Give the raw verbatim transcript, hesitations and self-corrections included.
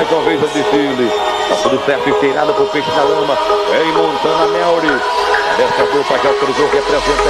mais uma vez o desfile. Tá tudo certo, esteirada pro peixe na lama. Em Montana Melri. Dessa dupla que autorizou, representa